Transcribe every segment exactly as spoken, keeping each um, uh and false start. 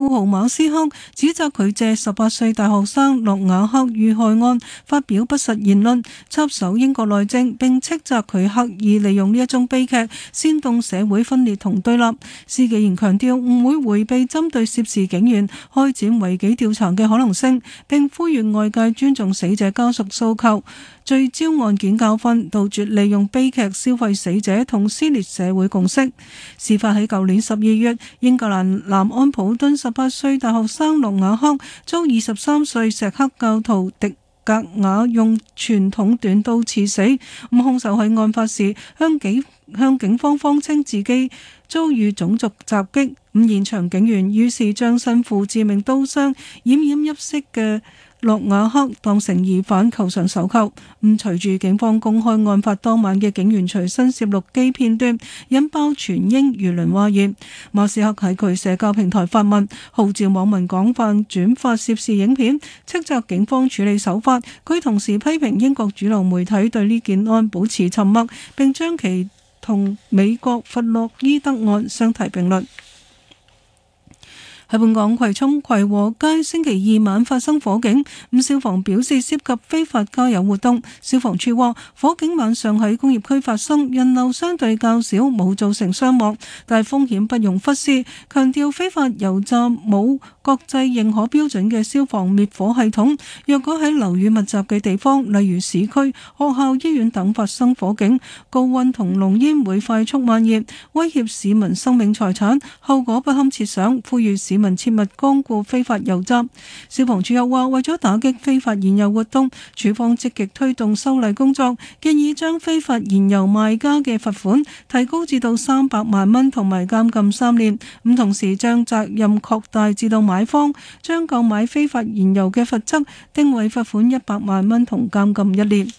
富豪馬斯克指責佢借十八歲大學生諾瓦克遇害案發表不實言論，插手英國內政，並斥責佢刻意利用呢一宗悲劇煽動社會分裂同對立。施紀賢強調唔會迴避針對涉事警員開展違紀調查嘅可能性，並呼籲外界尊重死者家屬訴求，聚焦案件教訓，杜絕利用悲劇消費死者同撕裂社會共識。事發喺舊年十二月，英格蘭南安普敦十八歲大學生諾瓦克遭二十三歲錫克教徒迪格瓦用傳統短刀刺死。咁兇手喺案發時向警向警方謊稱自己遭遇種族襲擊。咁現場警員於是將身負致命刀傷、奄奄一息嘅諾瓦克當成疑犯扣上手銬。咁隨住警方公開案發當晚嘅警員隨身攝錄機片段，引爆全英輿論譁然。馬斯克喺佢社交平台發文，號召網民廣泛轉發涉事影片，斥責警方處理手法。佢同時批評英國主流媒體對呢件案保持沉默，並將其同美國弗洛伊德案相提並論。喺本港葵涌葵和街星期二晚發生火警，咁消防表示涉及非法加油活動。消防處話火警晚上喺工業區發生，人流相對較少，冇造成傷亡，但係風險不容忽視，強調非法油站冇國際認可標準嘅消防滅火系統。若果喺樓宇密集嘅地方，例如市區、學校、醫院等發生火警，高溫同濃煙會快速蔓延，威脅市民生命財產，後果不堪設想。呼籲市民切勿光顧非法油站。消防處又話，為咗打擊非法燃油活動，處方積極推動修例工作，建議將非法燃油賣家嘅罰款提高至到三百萬蚊，同埋監禁三年。咁同時將責任擴大至到買方，將購買非法燃油嘅罰則定為罰款一百萬蚊同監禁一年。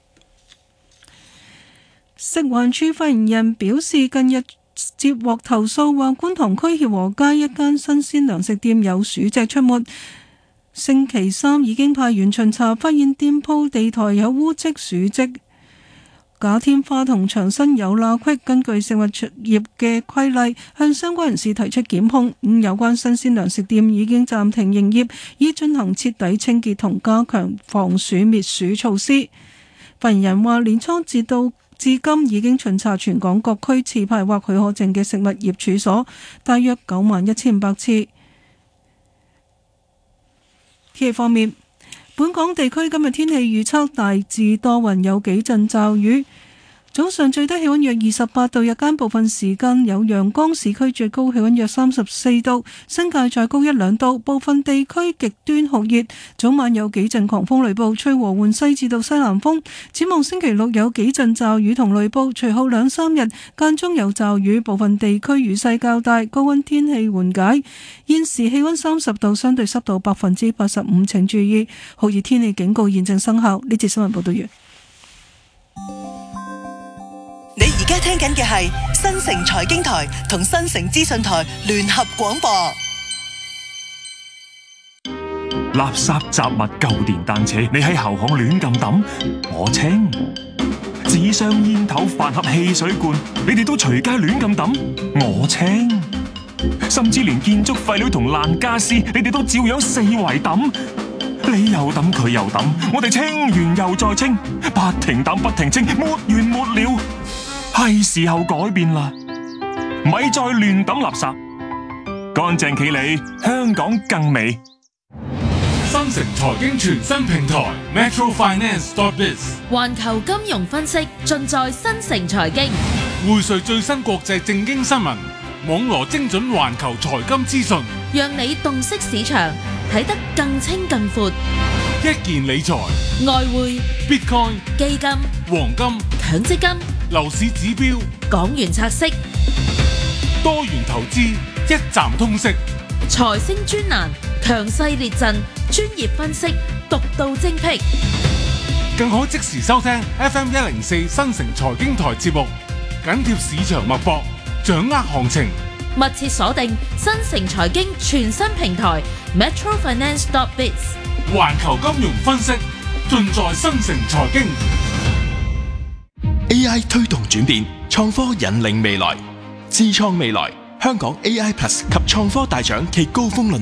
食環署發言人表示，近日接獲投訴話觀塘區協和街一間新鮮糧食店有鼠隻出沒，星期三已經派員巡查，發現店鋪地台有污漬鼠跡、假天花同牆身有罅隙。根據食物業嘅規例，向相關人士提出檢控。咁有關新鮮糧食店已經暫停營業，以進行徹底清潔同加強防鼠滅鼠措施。發言人話，年初至到至今已經巡查全港各區持牌或許可證嘅食物業處所，大約九萬一千五百次。天氣方面，本港地區今日天氣預測大致多雲，有幾陣驟雨。早上最低氣溫約二十八度，日間部分時間有陽光，市區最高氣溫約三十四度，新界再高一兩度，部分地區極端酷熱。早晚有幾陣狂風雷暴，吹和緩西至到西南風。展望星期六有幾陣驟雨同雷暴，隨後兩三日間中有驟雨，部分地區雨勢較大，高溫天氣緩解。現時氣溫三十度，相對濕度百分之八十五，請注意酷熱天氣警告現正生效。呢節新聞報道完。 你而家聽緊嘅係新城財經台同新城資訊台聯合廣播。 垃圾雜物舊電單車，你喺後巷亂咁抌，我清；紙箱煙頭飯盒汽水罐，你哋都隨街亂咁抌，我清；甚至連建築廢料同爛家私，你哋都照樣四圍抌。你又抌佢又抌，我哋清完又再清，不停抌不停清，沒完沒了。係時候改變啦，咪再亂抌垃圾，乾淨企理，香港更美。 新城財經全新平台 Metro Finance dot biz， 環球金融分析盡在新城財經， 匯萃最新國際政經新聞，網羅精準環球財金資訊， 讓你洞悉市場，睇得更清更闊。 一件理財、 外匯、 Bitcoin、 基金、 黃金、 強積金、 樓市指標、 港元拆息、 多元投資，一站通識。 財星專欄，強勢列陣，專業分析，獨到精闢。 更可即時收聽 F M 一零四新城財經台節目，緊貼市場脈搏，掌握行情。 密切鎖定新城財經全新平台 Metro Finance dot biz， 環球金融分析盡在新城財經。 A I 推動轉變，創科引領未來，智創未來。香港 A I Plus 及創科大獎暨高峰論